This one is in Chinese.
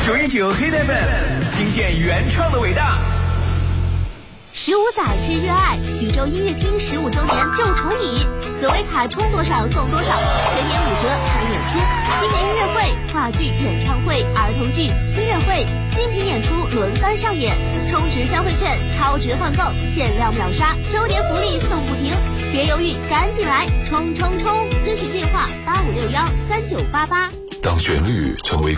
919黑带粉，听见原创的伟大。 15载之热爱，徐州音乐厅15周年就重礼，紫薇卡充多少送多少，全年5折看演出，新年音乐会、话剧、演唱会、儿童剧、音乐会、精品演出轮番上演，充值消费券，超值换购，限量秒杀，周年福利送不停，别犹豫，赶紧来，冲冲冲！咨询电话85613988。 当旋律成为